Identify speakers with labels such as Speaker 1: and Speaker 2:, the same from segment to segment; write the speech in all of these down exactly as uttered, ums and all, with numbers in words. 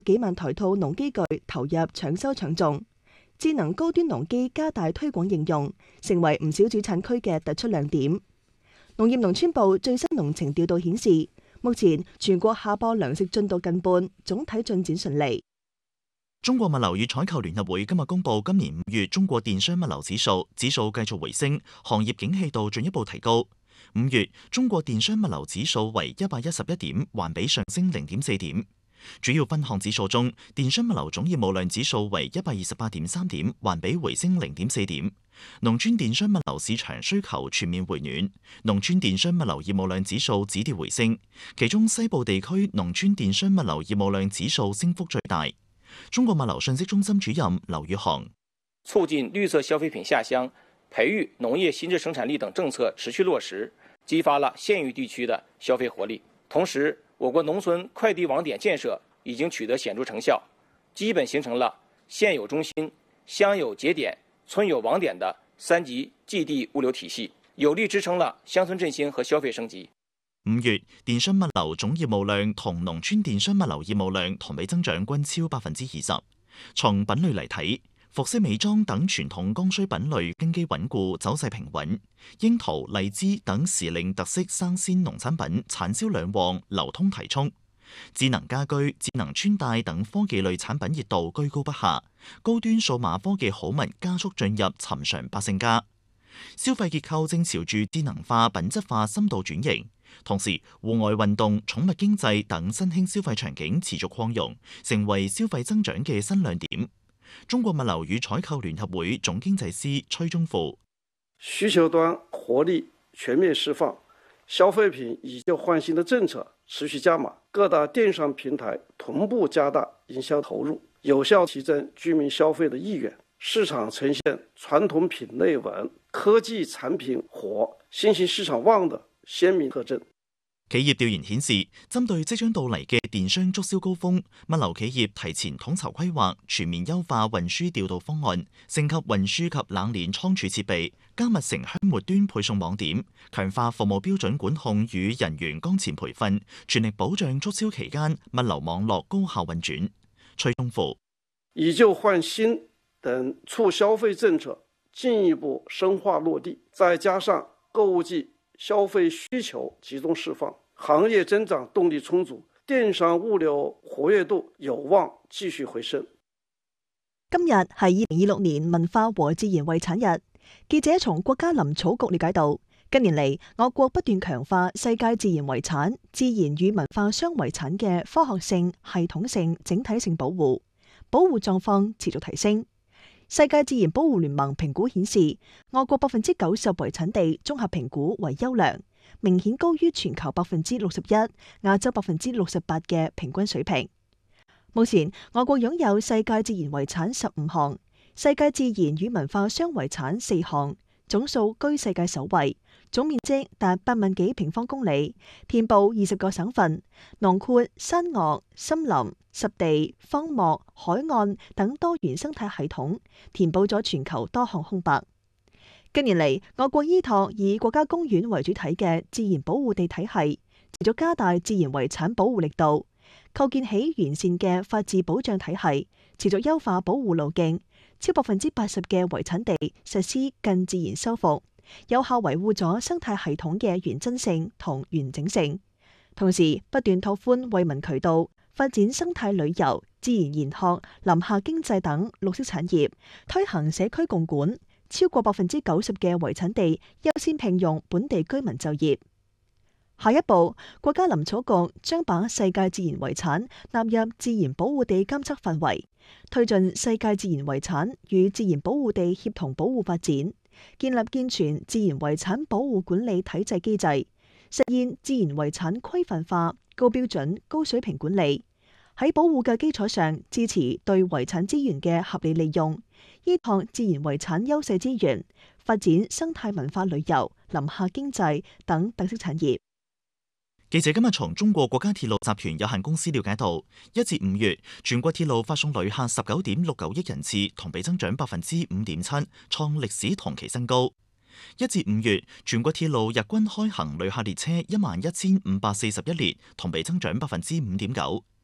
Speaker 1: 幾萬台套農機具投入搶收搶種，智能高端農機加大推廣應用，成為唔少主產區嘅突出亮點。農業農村部最新農情調度顯示，目前全國下播糧食進度近半，總體進展順利。
Speaker 2: 中國物流與採購聯合會今日公布今年五月中國電商物流指數，指數繼續回升，行業景氣度進一步提高。五月中國電商物流指數為一百一十一點，環比上升零點四點。主要分項指數中，電商物流總業務量指數為一百二十八點三點，環比回升零點四點。農村電商物流市場需求全面回暖，農村電商物流業務量指數止跌回升，其中西部地區農村電商物流業務量指數升幅最大。中國物流信息中心主任劉宇航：
Speaker 3: 促進綠色消費品下鄉、培育農業新質生產力等政策持續落實，激發了縣域地區的消費活力。同時，我國農村快遞網點建設已經取得顯著成效，基本形成了縣有中心、鄉有節點、村有網點的三級寄遞物流體系，有力支撐了鄉村振興和消費升級。
Speaker 2: 五月電商物流總業務量同農村電商物流業務量同比增長均超百分之二十。從品類嚟睇，服飾美妝等傳統剛需品類根基穩固，走勢平穩。櫻桃、荔枝等時令特色生鮮農產品產銷兩旺，流通提速。智能家居、智能穿戴等科技類產品熱度居高不下，高端數碼科技好物加速進入尋常百姓家。消費結構正朝住智能化、品質化深度轉型。同時，戶外運動、寵物經濟等新興消費場景持續擴容，成為消費增長嘅新亮點。中國物流與採購聯合會總經濟師崔忠富：
Speaker 4: 需求端活力全面釋放，消費品以舊換新的政策持續加碼，各大電商平台同步加大營銷投入，有效提振居民消費的意願。市場呈現傳統品類穩、科技產品火、新興市場旺的鮮明特徵。
Speaker 2: 企業調研顯示，針對即將到嚟嘅電商促銷高峰，物流企業提前統籌規劃，全面優化運輸調度方案，升級運輸及冷鏈倉儲設備，加密城鄉末端配送網點，強化服務標準管控與人員崗前培訓，全力保障促銷期間物流網絡高效運轉。崔東富：
Speaker 4: 以舊換新等促消費政策進一步深化落地，再加上購物季消費需求集中釋放，行業增長動力充足，電商物流活躍度有望繼續回升。
Speaker 1: 今日係二零二六年文化和自然遺產日，記者從國家林草局了解到，近年嚟我國不斷強化世界自然遺產、自然與文化雙遺產嘅科學性、系統性、整體性保護，保護狀況持續提升。世界自然保護聯盟評估顯示，我國百分之九十遺產地綜合評估為優良，明顯高於全球百分之六十一、亞洲百分之六十八嘅平均水平。目前，我國擁有世界自然遺產十五項，世界自然與文化雙遺產四項，總數居世界首位，總面積達八萬幾平方公里，遍佈二十個省份，囊括山岳、森林、濕地、荒漠、海岸等多元生態系統，填補咗全球多項空白。近年嚟，我國依託以國家公園為主體嘅自然保護地體系，持續加大自然遺產保護力度，構建起完善嘅法治保障體系，持續優化保護路徑，超百分之八十嘅遺產地實施近自然修復，有效維護咗生態系統嘅原真性同完整性。同時，不斷拓寬惠民渠道，發展生態旅遊、自然研學、林下經濟等綠色產業，推行社區共管，超過百分之九十嘅遺產地優先聘用本地居民就業。下一步，國家林草局將把世界自然遺產納入自然保護地監測範圍，推進世界自然遺產與自然保護地協同保護發展，建立健全自然遺產保護管理體制機制，實現自然遺產規範化、高標準、高水平管理。喺保護嘅基礎上，支持對遺產資源嘅合理利用，依託自然遺產優勢資源，發展生態文化旅遊、林下經濟等特色產業。
Speaker 2: 記者今日從中國國家鐵路集團有限公司了解到，一至五月全國鐵路發送旅客十九點六九億人次，同比增長百分之五點七，創歷史同期新高。一至五月全國鐵路日均開行旅客列車一萬一千五百四十一列，同比增長百分之五點九。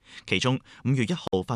Speaker 2: 其中五月一號發